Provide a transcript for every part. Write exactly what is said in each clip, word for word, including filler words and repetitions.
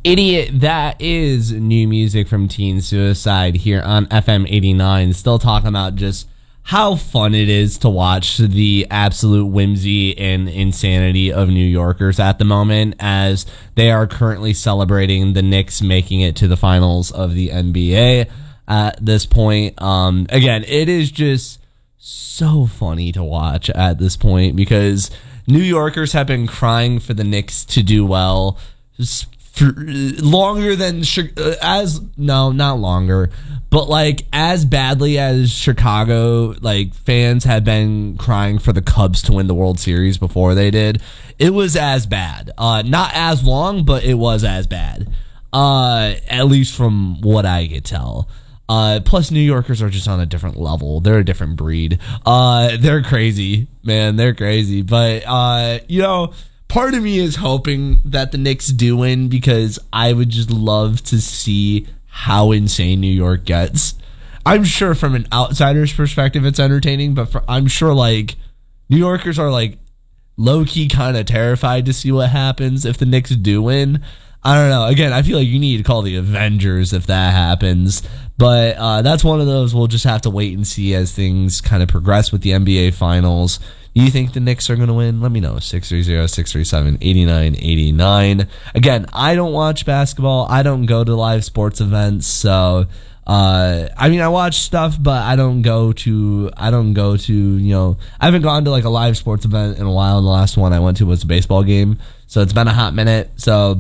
Idiot, that is new music from Teen Suicide here on F M eighty-nine. Still talking about just how fun it is to watch the absolute whimsy and insanity of New Yorkers at the moment, as they are currently celebrating the Knicks making it to the finals of the N B A at this point. Um, again, it is just so funny to watch at this point because New Yorkers have been crying for the Knicks to do well for longer than as no not longer but like as badly as Chicago like fans had been crying for the Cubs to win the World Series before they did. It was as bad, uh not as long, but it was as bad, uh at least from what I could tell. Uh, plus, New Yorkers are just on a different level. They're a different breed. Uh, they're crazy, man. They're crazy. But, uh, you know, part of me is hoping that the Knicks do win because I would just love to see how insane New York gets. I'm sure from an outsider's perspective it's entertaining, but for, I'm sure, like, New Yorkers are, like, low-key kind of terrified to see what happens if the Knicks do win. I don't know. Again, I feel like you need to call the Avengers if that happens. But uh, that's one of those we'll just have to wait and see as things kind of progress with the N B A Finals. Do you think the Knicks are going to win? Let me know. six three zero, six three seven, eight nine eight nine. Again, I don't watch basketball. I don't go to live sports events. So, uh, I mean, I watch stuff, but I don't go to, I don't go to, you know, I haven't gone to like a live sports event in a while. And the last one I went to was a baseball game. So it's been a hot minute. So,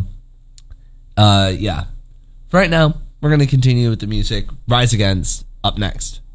uh, yeah. For right now, we're going to continue with the music. Rise Against, up next.